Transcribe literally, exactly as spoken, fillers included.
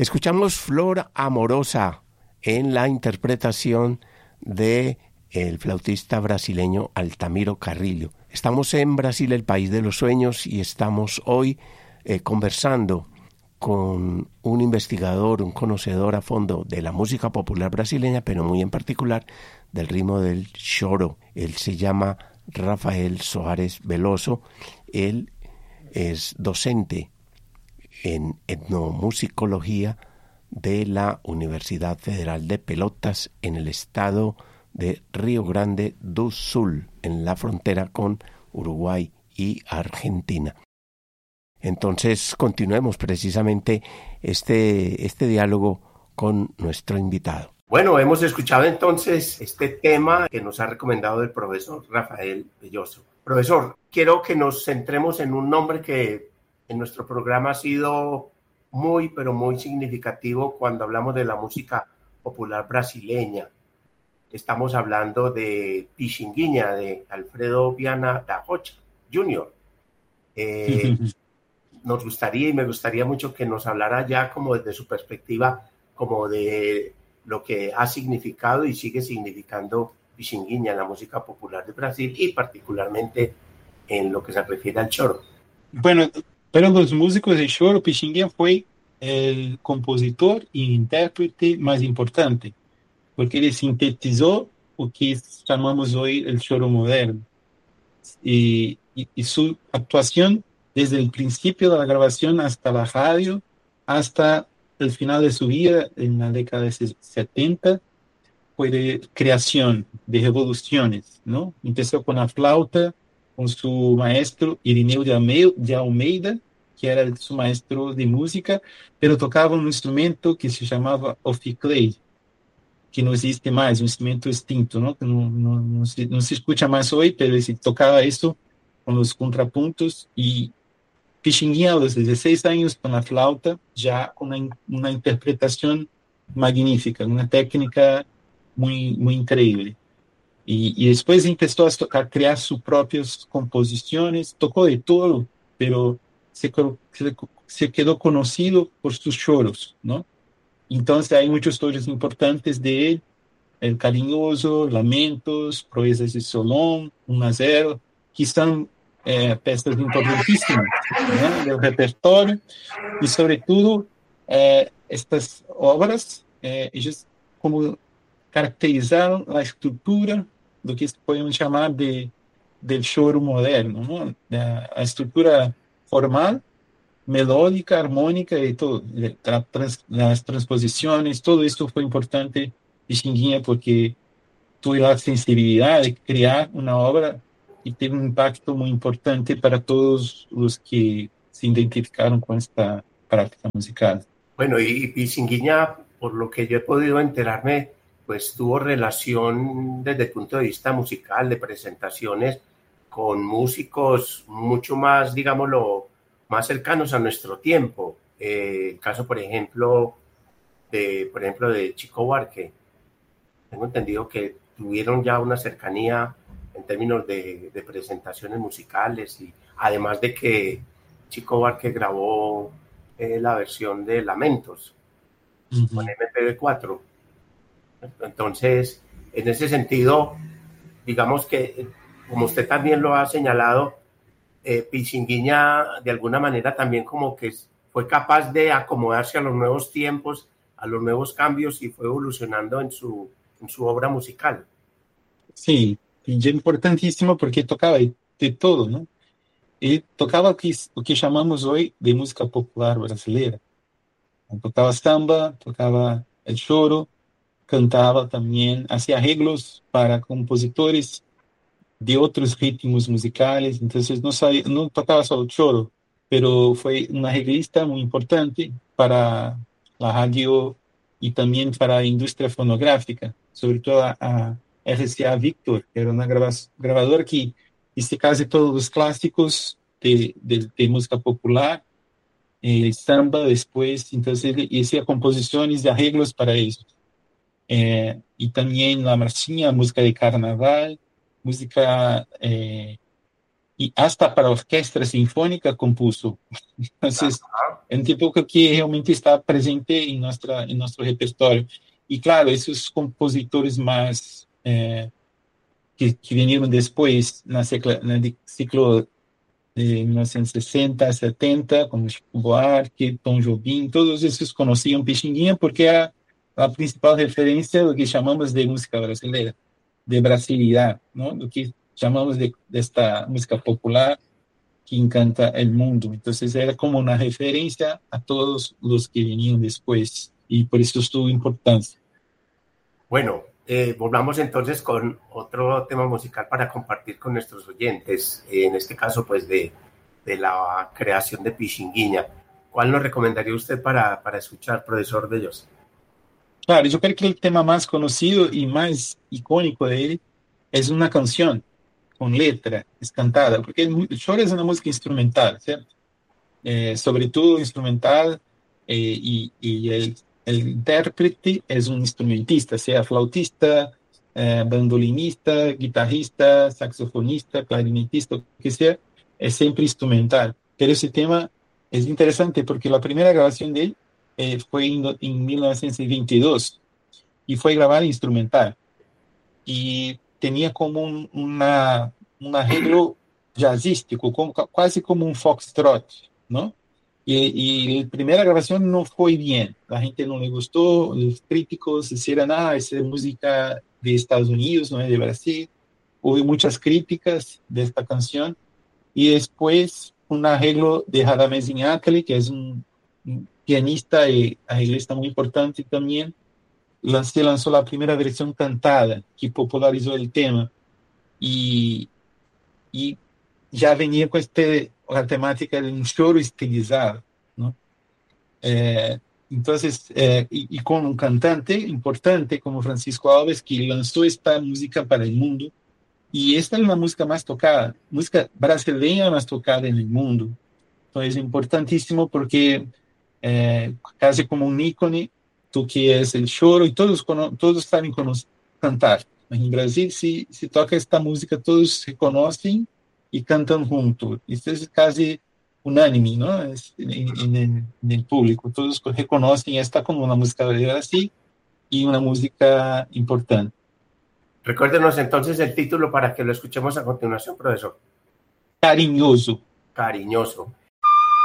Escuchamos Flor Amorosa en la interpretación de el flautista brasileño Altamiro Carrillo. Estamos en Brasil, el país de los sueños, y estamos hoy eh, conversando con un investigador, un conocedor a fondo de la música popular brasileña, pero muy en particular del ritmo del choro. Él se llama Rafael Soares Veloso. Él es docente en etnomusicología de la Universidad Federal de Pelotas en el estado de Río Grande do Sul, en la frontera con Uruguay y Argentina. Entonces, continuemos precisamente este, este diálogo con nuestro invitado. Bueno, hemos escuchado entonces este tema que nos ha recomendado el profesor Rafael Belloso. Profesor, quiero que nos centremos en un nombre que en nuestro programa ha sido muy, pero muy significativo cuando hablamos de la música popular brasileña. Estamos hablando de Pichinguinha, de Alfredo Viana da Rocha junior Eh, nos gustaría y me gustaría mucho que nos hablara ya como desde su perspectiva, como de lo que ha significado y sigue significando Pichinguinha en la música popular de Brasil y particularmente en lo que se refiere al choro. Bueno, para los músicos de choro, Pichinguinha fue el compositor y intérprete más importante, porque ele sintetizou o que chamamos hoje el choro moderno. Y, y, y su actuación desde el principio de la grabación hasta la radio, hasta el final de su vida en la década de setenta, fue de creación, de revoluciones, ¿no? Empezó con la flauta, con su maestro Irineu de Almeida, de Almeida, que era su maestro de música, pero tocaba un instrumento que se llamaba oficlei, que não existe mais, um instrumento extinto, não? Que não, não, não, se, não se escuta mais hoje, pero se tocava isso com os contrapuntos. E Pichinguinha, a los dezesseis anos, com a flauta, já com uma, uma interpretação magnífica, uma técnica muito, muito incrível. E, e depois começou a, a criar suas próprias composições, tocou de todo, pero se, se, se quedou conhecido por seus choros, não? Entonces hay muchos choros importantes de él, El Cariñoso, Lamentos, Proezas de Solón, uno a cero, que son eh, piezas importantísimas, ¿no?, del repertorio, y sobre todo eh, estas obras, eh, ellos como caracterizaron la estructura, lo que podemos llamar de, del choro moderno, ¿no?, la, la estructura formal, melódica, armónica y todo, la trans, las transposiciones, todo esto fue importante Pichinguinha porque tuve la sensibilidad de crear una obra y tiene un impacto muy importante para todos los que se identificaron con esta práctica musical. Bueno, y Pichinguinha, por lo que yo he podido enterarme, pues tuvo relación desde el punto de vista musical, de presentaciones, con músicos mucho más, digámoslo, más cercanos a nuestro tiempo. Eh, el caso, por ejemplo, de, por ejemplo, de Chico Buarque. Tengo entendido que tuvieron ya una cercanía en términos de, de presentaciones musicales, y además de que Chico Buarque grabó eh, la versión de Lamentos uh-huh. con eme pe be cuatro. Entonces, en ese sentido, digamos que, como usted también lo ha señalado, Eh, Pichinguinha de alguna manera también como que fue capaz de acomodarse a los nuevos tiempos, a los nuevos cambios, y fue evolucionando en su, en su obra musical. Sí, y es importantísimo porque tocaba de todo, ¿no? Él tocaba o que, o que llamamos hoy de música popular brasileña. Tocaba samba, tocaba el choro, cantaba también, hacía arreglos para compositores de otros ritmos musicales, entonces no, sabía, no tocaba solo choro, pero fue un arreglista muy importante para la radio y también para la industria fonográfica, sobre todo a, a R C A Victor, que era una grabadora que hizo casi todos los clásicos de, de, de música popular, eh, samba después, entonces hacía composiciones y arreglos para eso. Eh, y también la marchinha, música de carnaval, música eh, y hasta para orquesta sinfónica compuso. Entonces, es un tipo que realmente está presente en, nuestra, en nuestro repertorio. Y claro, esos compositores más eh, que, que vinieron después, en el ciclo de mil novecientos sesenta, setenta, como Chico Buarque, Tom Jobim, todos esos conocían Pixinguinha porque era la principal referencia de lo que llamamos de música brasileña, de brasilidad, ¿no? Lo que llamamos de, de esta música popular que encanta el mundo. Entonces era como una referencia a todos los que venían después y por eso tuvo importancia. Bueno, eh, volvamos entonces con otro tema musical para compartir con nuestros oyentes, en este caso pues de, de la creación de Pixinguinha. ¿Cuál nos recomendaría usted para, para escuchar, profesor Bellos? Claro, yo creo que el tema más conocido y más icónico de él es una canción con letra, es cantada, porque el, el choro es una música instrumental, ¿cierto? Eh, sobre todo instrumental, eh, y, y el, el, intérprete es un instrumentista, sea flautista, eh, bandolinista, guitarrista, saxofonista, clarinetista, lo que sea, es siempre instrumental. Pero ese tema es interesante porque la primera grabación de él eh, fue en, en mil novecientos veintidós y fue grabada instrumental. Y tenía como un, una, un arreglo jazzístico, como, casi como un foxtrot, ¿no? Y, y la primera grabación no fue bien, la gente no le gustó, los críticos decían, ah, esa es música de Estados Unidos, no es de Brasil. Hubo muchas críticas de esta canción y después un arreglo de Radamés Inátali, que es un, un pianista y arreglista muy importante también, se lanzó la primera versión cantada que popularizó el tema y, y ya venía con este, la temática de un choro estilizado, ¿no? Eh, entonces, eh, y, y con un cantante importante como Francisco Alves que lanzó esta música para el mundo y esta es la música más tocada, música brasileña más tocada en el mundo. Entonces es importantísimo porque eh, casi como un ícono do que es el choro y todos, todos saben cantar. En Brasil, si, si toca esta música, todos se conocen y cantan juntos. Esto es casi unánime, ¿no? Es en, en, el, en, el, público. Todos reconocen esta como una música de Brasil y una música importante. Recuérdenos entonces el título para que lo escuchemos a continuación, profesor. Cariñoso. Cariñoso.